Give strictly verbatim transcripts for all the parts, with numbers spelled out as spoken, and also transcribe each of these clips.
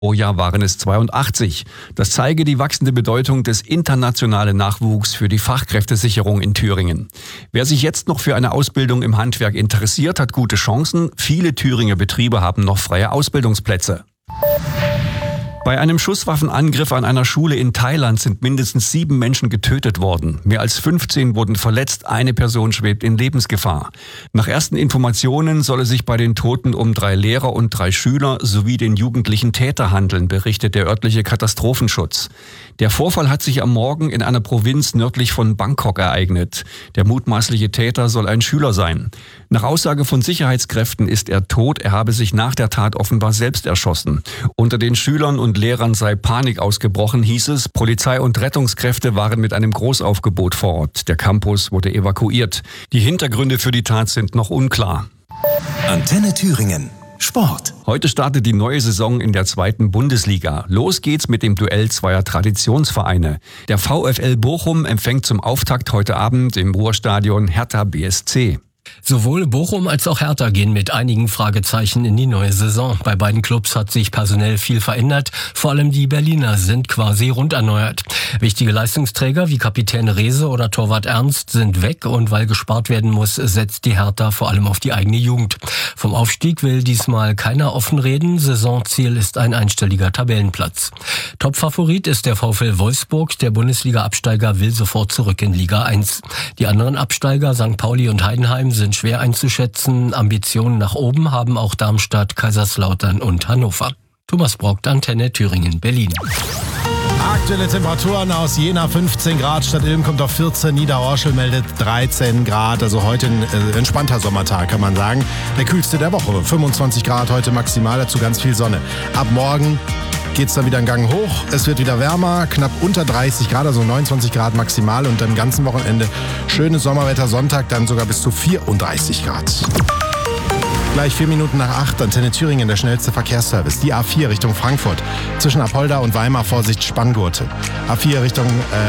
Vorjahr waren es zweiundachtzig. Das zeige die wachsende Bedeutung des internationalen Nachwuchs für die Fachkräftesicherung in Thüringen. Wer sich jetzt noch für eine Ausbildung im Handwerk interessiert, hat gute Chancen. Viele Thüringer Betriebe haben noch freie Ausbildungsplätze. Bei einem Schusswaffenangriff an einer Schule in Thailand sind mindestens sieben Menschen getötet worden. Mehr als fünfzehn wurden verletzt, eine Person schwebt in Lebensgefahr. Nach ersten Informationen soll es sich bei den Toten um drei Lehrer und drei Schüler sowie den jugendlichen Täter handeln, berichtet der örtliche Katastrophenschutz. Der Vorfall hat sich am Morgen in einer Provinz nördlich von Bangkok ereignet. Der mutmaßliche Täter soll ein Schüler sein. Nach Aussage von Sicherheitskräften ist er tot, er habe sich nach der Tat offenbar selbst erschossen. Unter den Schülern und Lehrern sei Panik ausgebrochen, hieß es. Polizei und Rettungskräfte waren mit einem Großaufgebot vor Ort. Der Campus wurde evakuiert. Die Hintergründe für die Tat sind noch unklar. Antenne Thüringen. Sport. Heute startet die neue Saison in der zweiten Bundesliga. Los geht's mit dem Duell zweier Traditionsvereine. Der VfL Bochum empfängt zum Auftakt heute Abend im Ruhrstadion Hertha B S C. Sowohl Bochum als auch Hertha gehen mit einigen Fragezeichen in die neue Saison. Bei beiden Clubs hat sich personell viel verändert. Vor allem die Berliner sind quasi rund erneuert. Wichtige Leistungsträger wie Kapitän Rehse oder Torwart Ernst sind weg und weil gespart werden muss, setzt die Hertha vor allem auf die eigene Jugend. Vom Aufstieg will diesmal keiner offen reden. Saisonziel ist ein einstelliger Tabellenplatz. Topfavorit ist der VfL Wolfsburg. Der Bundesliga-Absteiger will sofort zurück in Liga eins. Die anderen Absteiger, Sankt Pauli und Heidenheim, sind schwer einzuschätzen. Ambitionen nach oben haben auch Darmstadt, Kaiserslautern und Hannover. Thomas Brockt, Antenne Thüringen, Berlin. Aktuelle Temperaturen aus Jena fünfzehn Grad, Stadt Ilm kommt auf vierzehn, Niederorschel meldet dreizehn Grad, also heute ein äh, entspannter Sommertag, kann man sagen. Der kühlste der Woche, fünfundzwanzig Grad heute maximal, dazu ganz viel Sonne. Ab morgen geht's dann wieder einen Gang hoch, es wird wieder wärmer, knapp unter dreißig Grad, also neunundzwanzig Grad maximal und am ganzen Wochenende schönes Sommerwetter, Sonntag dann sogar bis zu vierunddreißig Grad. Gleich vier Minuten nach acht, Antenne Thüringen, der schnellste Verkehrsservice. Die A vier Richtung Frankfurt. Zwischen Apolda und Weimar Vorsicht Spanngurte. A vier Richtung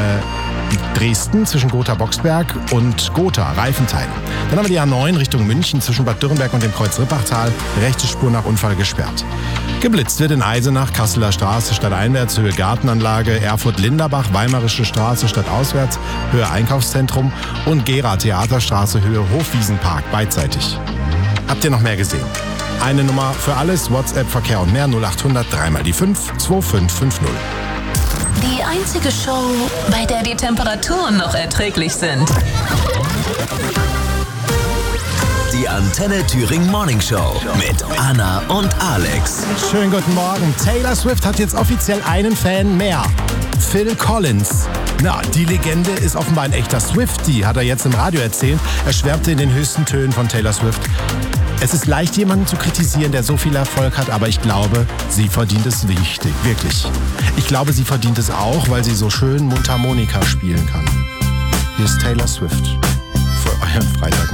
äh, Dresden zwischen Gotha-Boxberg und Gotha, Reifenteil. Dann haben wir die A neun Richtung München zwischen Bad Dürrenberg und dem Kreuz Rippachtal. Rechte Spur nach Unfall gesperrt. Geblitzt wird in Eisenach, Kasseler Straße stadteinwärts, Höhe Gartenanlage, Erfurt-Linderbach, Weimarische Straße stadtauswärts, Höhe Einkaufszentrum und Gera Theaterstraße, Höhe Hofwiesenpark beidseitig. Habt ihr noch mehr gesehen? Eine Nummer für alles, WhatsApp, Verkehr und mehr, null achthundert, dreimal die fünf, zwei fünf fünf null. Die einzige Show, bei der die Temperaturen noch erträglich sind. Die Antenne Thüringen Morning Show mit Anna und Alex. Schönen guten Morgen. Taylor Swift hat jetzt offiziell einen Fan mehr. Phil Collins. Na, die Legende ist offenbar ein echter Swiftie, hat er jetzt im Radio erzählt. Er schwärmte in den höchsten Tönen von Taylor Swift. Es ist leicht, jemanden zu kritisieren, der so viel Erfolg hat, aber ich glaube, sie verdient es wichtig, wirklich. Ich glaube, sie verdient es auch, weil sie so schön Mundharmonika spielen kann. Hier ist Taylor Swift für euren Freitag.